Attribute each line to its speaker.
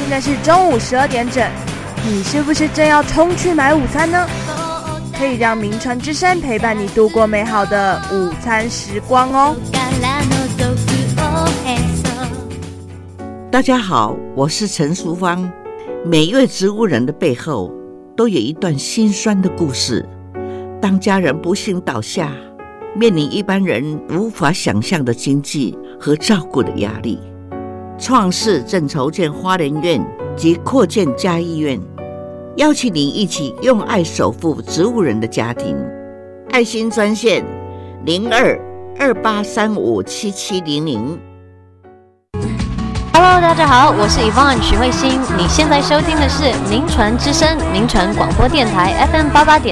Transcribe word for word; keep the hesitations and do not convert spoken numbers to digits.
Speaker 1: 现在是中午十二点整，你是不是正要冲去买午餐呢？可以让名传之声陪伴你度过美好的午餐时光哦。
Speaker 2: 大家好，我是陈淑芳。每一位植物人的背后都有一段心酸的故事。当家人不幸倒下，面临一般人无法想象的经济和照顾的压力，创世正筹建花莲院及扩建嘉义院，邀请您一起用爱守护植物人的家庭。爱心专线零二二八三五七七零零。
Speaker 3: Hello， 大家好，我是 Yvonne 许慧欣。你现在收听的是名传之声，名传广播电台 F M 八八点